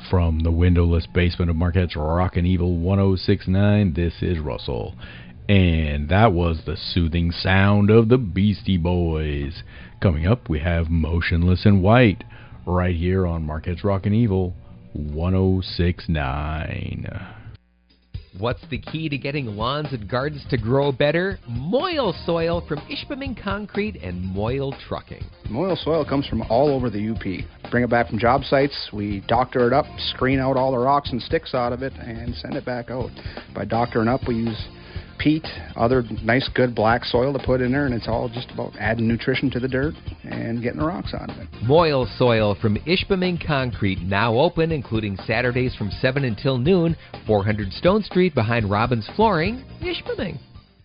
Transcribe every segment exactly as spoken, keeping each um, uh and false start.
From the windowless basement of Marquette's Rockin' Evil one oh six point nine, this is Russell. And that was the soothing sound of the Beastie Boys. Coming up, we have Motionless in White, right here on Marquette's Rockin' Evil one oh six point nine. What's the key to getting lawns and gardens to grow better? Moyle Soil from Ishpeming Concrete and Moyle Trucking. Moyle Soil comes from all over the U P. Bring it back from job sites, we doctor it up, screen out all the rocks and sticks out of it, and send it back out. By doctoring up, we use peat, other nice good black soil to put in there, and it's all just about adding nutrition to the dirt and getting the rocks out of it. Moyle Soil from Ishpeming Concrete, now open, including Saturdays from seven until noon, four hundred Stone Street behind Robbins Flooring, Ishpeming.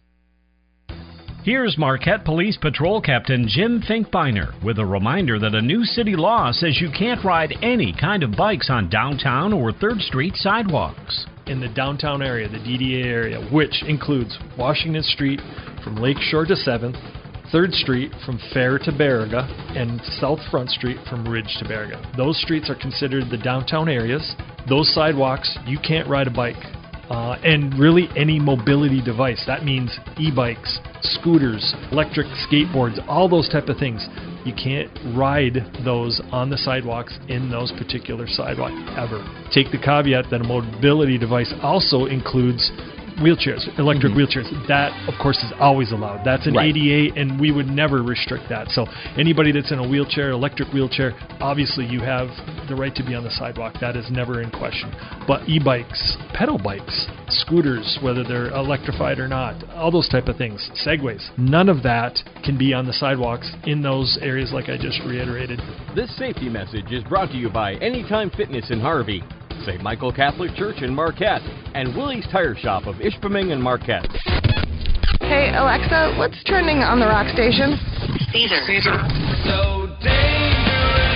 Here's Marquette Police Patrol Captain Jim Finkbeiner with a reminder that a new city law says you can't ride any kind of bikes on downtown or third Street sidewalks. In the downtown area, the D D A area, which includes Washington Street from Lakeshore to seventh, third Street from Fair to Baraga, and South Front Street from Ridge to Baraga. Those streets are considered the downtown areas. Those sidewalks, you can't ride a bike. Uh, and really any mobility device. That means e-bikes, scooters, electric skateboards, all those type of things. You can't ride those on the sidewalks in those particular sidewalks ever. Take the caveat that a mobility device also includes wheelchairs, electric mm-hmm. wheelchairs. That, of course, is always allowed. That's an right. A D A, and we would never restrict that. So anybody that's in a wheelchair, electric wheelchair, obviously you have the right to be on the sidewalk. That is never in question. But e-bikes, pedal bikes, scooters, whether they're electrified or not, all those type of things, segways, none of that can be on the sidewalks in those areas like I just reiterated. This safety message is brought to you by Anytime Fitness in Harvey, Saint Michael Catholic Church in Marquette, and Willie's Tire Shop of Ishpeming and Marquette. Hey, Alexa, what's trending on the rock station? Caesar. Caesar. So dangerous,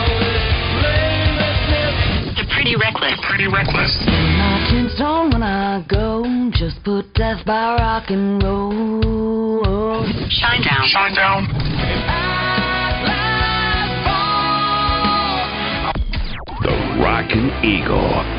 oh, it's pretty reckless. Pretty reckless. My tombstone when I go, just put death by rock and roll. Shine down. Shine down. The Rockin' Eagle.